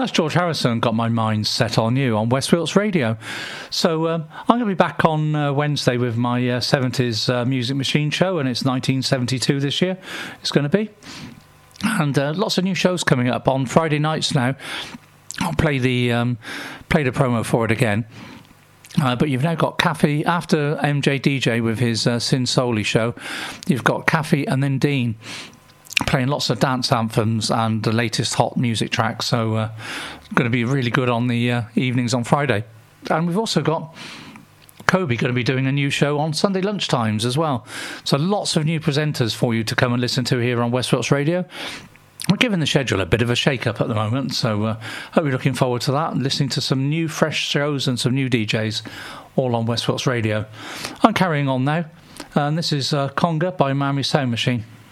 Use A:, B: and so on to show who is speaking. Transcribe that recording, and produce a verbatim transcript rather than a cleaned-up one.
A: that's George Harrison, Got My Mind Set On You on West Wilts Radio. So um, I'm going to be back on uh, Wednesday with my uh, seventies uh, Music Machine show, and it's nineteen seventy-two this year. It's going to be. And uh, lots of new shows coming up on Friday nights now. I'll play the um, play the promo for it again. Uh, but you've now got Caffey, after M J D J with his uh, Sin Soli show, you've got Caffey and then Dean playing lots of dance anthems and the latest hot music tracks. So uh, going to be really good on the uh, evenings on Friday. And we've also got Kobe going to be doing a new show on Sunday lunchtimes as well. So lots of new presenters for you to come and listen to here on West Wilts Radio. We're giving the schedule a bit of a shake-up at the moment, so uh, hope you're looking forward to that and listening to some new fresh shows and some new D Js all on West Wilts Radio. I'm carrying on now, and this is uh, Conga by Miami Sound Machine.